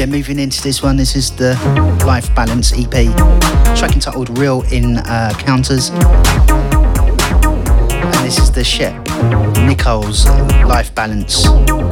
Moving into this one, this is the Life Balance EP, track entitled Real in Counters. And this is the Shep Nichols Life Balance.